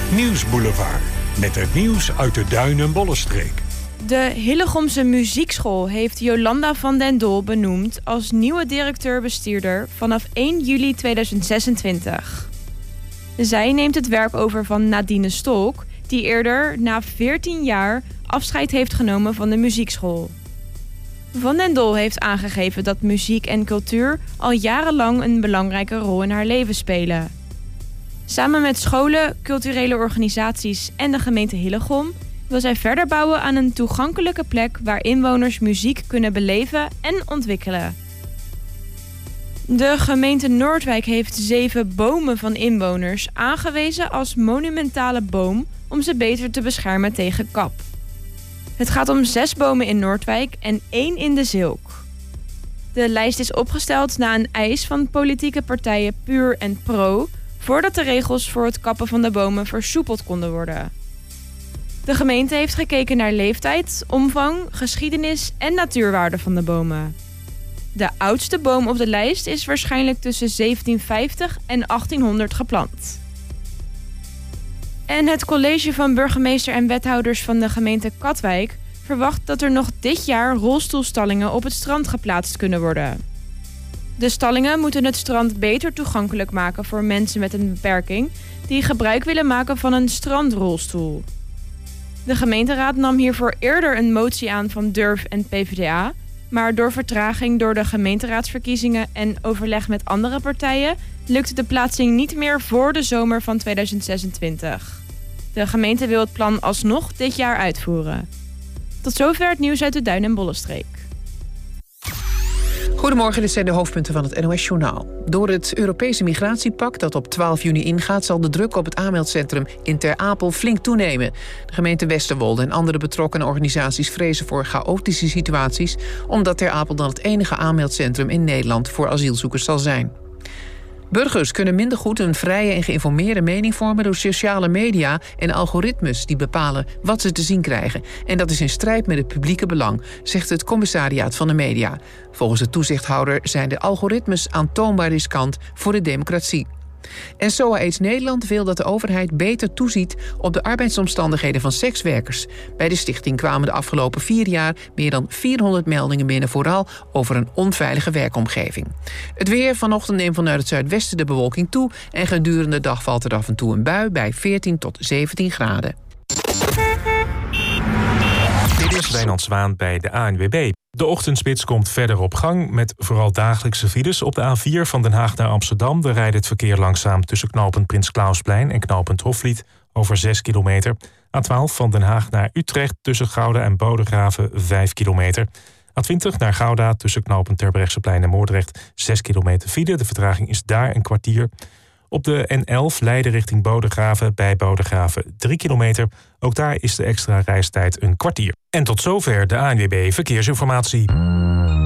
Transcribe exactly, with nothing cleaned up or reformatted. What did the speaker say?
Nieuwsboulevard. Met het nieuws uit de Duin- en Bollenstreek. De Hillegomse Muziekschool heeft Jolanda van den Dol benoemd als nieuwe directeur-bestuurder vanaf één juli tweeduizend zesentwintig. Zij neemt het werk over van Nadine Stolk, die eerder na veertien jaar afscheid heeft genomen van de muziekschool. Van den Dol heeft aangegeven dat muziek en cultuur al jarenlang een belangrijke rol in haar leven spelen. Samen met scholen, culturele organisaties en de gemeente Hillegom wil zij verder bouwen aan een toegankelijke plek waar inwoners muziek kunnen beleven en ontwikkelen. De gemeente Noordwijk heeft zeven bomen van inwoners aangewezen als monumentale boom om ze beter te beschermen tegen kap. Het gaat om zes bomen in Noordwijk en één in de Zilk. De lijst is opgesteld na een eis van politieke partijen Puur en Pro, voordat de regels voor het kappen van de bomen versoepeld konden worden. De gemeente heeft gekeken naar leeftijd, omvang, geschiedenis en natuurwaarde van de bomen. De oudste boom op de lijst is waarschijnlijk tussen zeventienhonderdvijftig en achttienhonderd geplant. En het college van burgemeester en wethouders van de gemeente Katwijk verwacht dat er nog dit jaar rolstoelstallingen op het strand geplaatst kunnen worden. De stallingen moeten het strand beter toegankelijk maken voor mensen met een beperking die gebruik willen maken van een strandrolstoel. De gemeenteraad nam hiervoor eerder een motie aan van Durf en P v d A, maar door vertraging door de gemeenteraadsverkiezingen en overleg met andere partijen lukt de plaatsing niet meer voor de zomer van tweeduizend zesentwintig. De gemeente wil het plan alsnog dit jaar uitvoeren. Tot zover het nieuws uit de Duin- en Bollenstreek. Goedemorgen, dit zijn de hoofdpunten van het N O S-journaal. Door het Europese migratiepact dat op twaalf juni ingaat, zal de druk op het aanmeldcentrum in Ter Apel flink toenemen. De gemeente Westerwolde en andere betrokkenen organisaties vrezen voor chaotische situaties, omdat Ter Apel dan het enige aanmeldcentrum in Nederland voor asielzoekers zal zijn. Burgers kunnen minder goed een vrije en geïnformeerde mening vormen door sociale media en algoritmes die bepalen wat ze te zien krijgen. En dat is in strijd met het publieke belang, zegt het commissariaat van de media. Volgens de toezichthouder zijn de algoritmes aantoonbaar riskant voor de democratie. En S O A AIDS Nederland wil dat de overheid beter toeziet op de arbeidsomstandigheden van sekswerkers. Bij de stichting kwamen de afgelopen vier jaar meer dan vierhonderd meldingen binnen, vooral over een onveilige werkomgeving. Het weer: vanochtend neemt vanuit het zuidwesten de bewolking toe en gedurende de dag valt er af en toe een bui bij veertien tot zeventien graden. Dit is Wijnand Zwaan bij de A N W B. De ochtendspits komt verder op gang met vooral dagelijkse files. Op de A vier van Den Haag naar Amsterdam daar rijdt het verkeer langzaam tussen knooppunt Prins Clausplein en knooppunt Hofvliet over zes kilometer. A twaalf van Den Haag naar Utrecht tussen Gouda en Bodegraven vijf kilometer. A twintig naar Gouda tussen knooppunt Terbrechtseplein en Moordrecht zes kilometer file. De vertraging is daar een kwartier. Op de N elf Leiden richting Bodegraven bij Bodegraven drie kilometer. Ook daar is de extra reistijd een kwartier. En tot zover de A N W B Verkeersinformatie.